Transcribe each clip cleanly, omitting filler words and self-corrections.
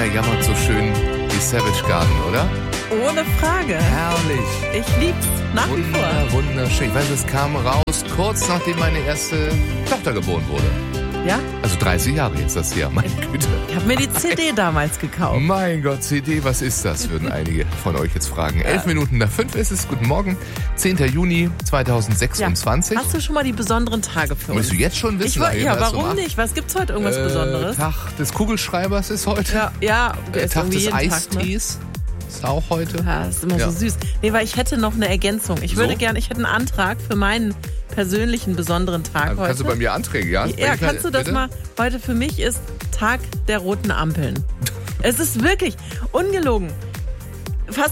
jammert so schön wie Savage Garden, oder? Ohne Frage. Herrlich. Ich lieb's nach wie vor. Wunderschön. Ich weiß, es kam raus kurz nachdem meine erste Tochter geboren wurde. Ja? Also 30 Jahre jetzt das hier, meine Güte. Ich habe mir die CD damals gekauft. Mein Gott, CD, was ist das? Würden einige von euch jetzt fragen. 11 Minuten nach 5 ist es. Guten Morgen. 10. Juni 2026. Ja. Hast du schon mal die besonderen Tage für uns? Willst du jetzt schon wissen? Warum nicht? Was gibt's heute irgendwas Besonderes? Tag des Kugelschreibers ist heute. Ja, Tag des jeden Eistees. Tag, ne? Ist auch heute. Ja, ist immer so süß. Nee, weil ich hätte noch eine Ergänzung. Ich hätte einen Antrag für meinen persönlichen besonderen Tag heute. Kannst du bei mir Anträge, ja? Ja, kannst du das bitte? mal? Heute für mich ist Tag der roten Ampeln. Es ist wirklich ungelogen. Fast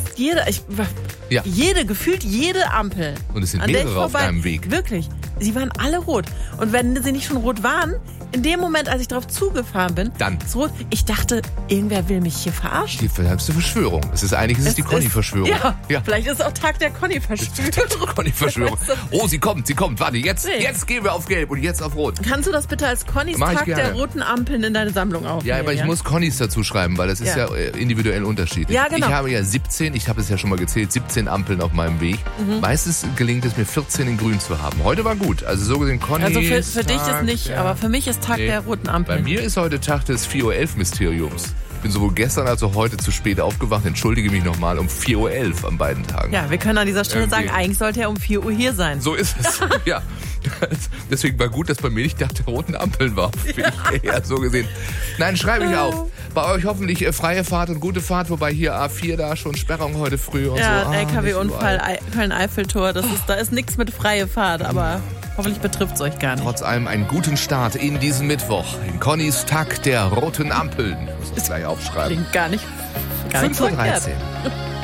gefühlt jede Ampel. Und es sind mehrere auf deinem Weg. Wirklich. Sie waren alle rot. Und wenn sie nicht schon rot waren, in dem Moment, als ich drauf zugefahren bin, dann ist rot. Ich dachte, irgendwer will mich hier verarschen. Die verdammte Verschwörung. Es ist die Conny-Verschwörung. Ja, vielleicht ist es auch Tag der Conny-Verschwörung. Conny-Verschwörung. Oh, sie kommt. Warte, jetzt gehen wir auf Gelb und jetzt auf Rot. Kannst du das bitte als Connys Tag der roten Ampeln in deine Sammlung aufnehmen? Ja, aber ich muss Connys dazu schreiben, weil das ist ja individuell unterschiedlich. Ja, genau. Ich habe ja 17, ich habe es ja schon mal gezählt, 17 Ampeln auf meinem Weg. Meistens gelingt es mir 14 in grün zu haben. Heute war gut. Also so gesehen Conny. Also für dich ist nicht, aber für mich ist Tag der roten Ampeln. Bei mir ist heute Tag des 4:11 Uhr Mysteriums. Ich bin sowohl gestern als auch heute zu spät aufgewacht. Entschuldige mich nochmal um 4:11 Uhr an beiden Tagen. Ja, wir können an dieser Stelle sagen, eigentlich sollte er um 4 Uhr hier sein. So ist es, ja. Deswegen war gut, dass bei mir nicht Tag der roten Ampeln war. Ja, so gesehen. Nein, schreibe ich auf. Bei euch hoffentlich freie Fahrt und gute Fahrt, wobei hier A4 da schon Sperrung heute früh und so. Ja, LKW-Unfall, Köln-Eiffeltor, da ist nichts mit freie Fahrt, aber hoffentlich betrifft es euch gar nicht. Trotz allem einen guten Start in diesen Mittwoch. In Connys Tag der roten Ampeln. Ich muss das gleich aufschreiben. Klingt gar nicht 5:13 Uhr.